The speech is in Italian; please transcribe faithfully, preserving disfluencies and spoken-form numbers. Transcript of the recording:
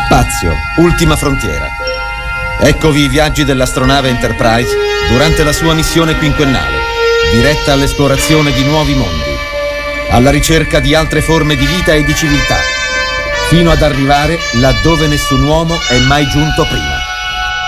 Spazio, ultima frontiera. Eccovi i viaggi dell'astronave Enterprise durante la sua missione quinquennale, diretta all'esplorazione di nuovi mondi, alla ricerca di altre forme di vita e di civiltà, fino ad arrivare laddove nessun uomo è mai giunto prima.